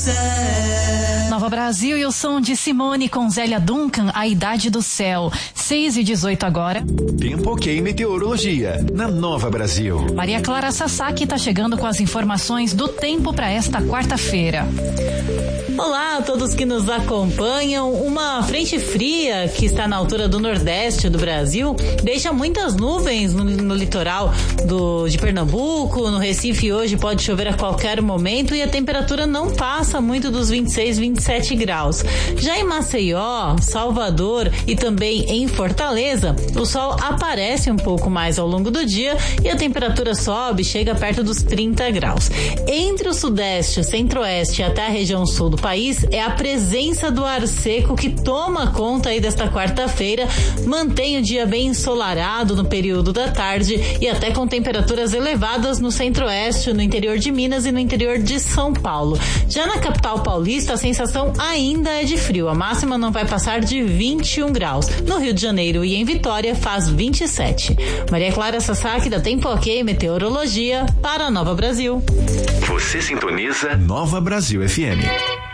Nova Brasil e o som de Simone com Zélia Duncan, A Idade do Céu. 6h18 agora. Tempo ok meteorologia na Nova Brasil. Maria Clara Sasaki está chegando com as informações do tempo para esta quarta-feira. Olá a todos que nos acompanham. Uma frente fria que está na altura do nordeste do Brasil deixa muitas nuvens no litoral de Pernambuco, no Recife hoje pode chover a qualquer momento e a temperatura não passa muito dos 26, 27 graus. Já em Maceió, Salvador e também em Fortaleza, o sol aparece um pouco mais ao longo do dia e a temperatura sobe, chega perto dos 30 graus. Entre o sudeste, o centro-oeste e até a região sul do país é a presença do ar seco que toma conta aí desta quarta-feira, mantém o dia bem ensolarado no período da tarde e até com temperaturas elevadas no centro-oeste, no interior de Minas e no interior de São Paulo. Já na capital paulista, a sensação ainda é de frio, a máxima não vai passar de 21 graus. No Rio de Janeiro e em Vitória faz 27. Maria Clara Sasaki da Tempo Ok Meteorologia para a Nova Brasil. Você sintoniza Nova Brasil FM.